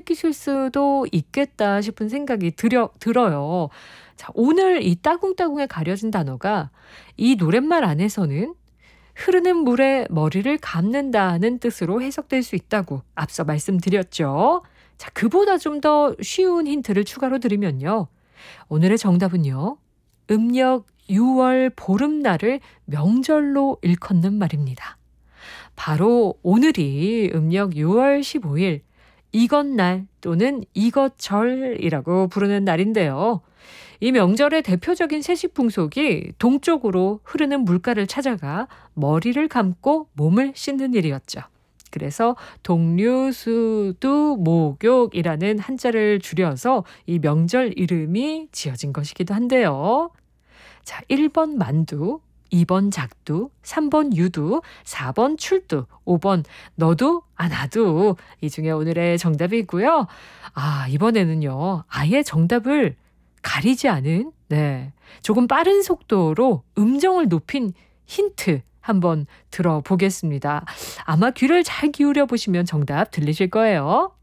느끼실 수도 있겠다 싶은 생각이 들어요. 자, 오늘 이 따궁따궁에 가려진 단어가 이 노랫말 안에서는 흐르는 물에 머리를 감는다는 뜻으로 해석될 수 있다고 앞서 말씀드렸죠. 자, 그보다 좀 더 쉬운 힌트를 추가로 드리면요. 오늘의 정답은요. 음력 6월 보름날을 명절로 일컫는 말입니다. 바로 오늘이 음력 6월 15일 이것날 또는 이것절이라고 부르는 날인데요. 이 명절의 대표적인 세시풍속이 동쪽으로 흐르는 물가를 찾아가 머리를 감고 몸을 씻는 일이었죠. 그래서 동류수두목욕이라는 한자를 줄여서 이 명절 이름이 지어진 것이기도 한데요. 자, 1번 만두, 2번 작두, 3번 유두, 4번 출두, 5번 너도 나도 이 중에 오늘의 정답이고요. 이번에는요. 아예 정답을 가리지 않은 조금 빠른 속도로 음정을 높인 힌트 한번 들어보겠습니다. 아마 귀를 잘 기울여 보시면 정답 들리실 거예요.